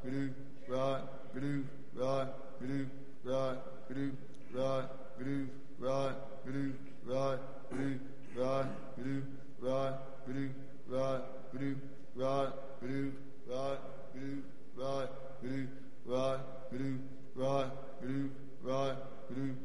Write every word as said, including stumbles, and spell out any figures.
guru, right, guru, right, guru, right, guru, right, guru, right, guru, right, guru, right, guru, right, guru, right, guru, right, guru, right, guru.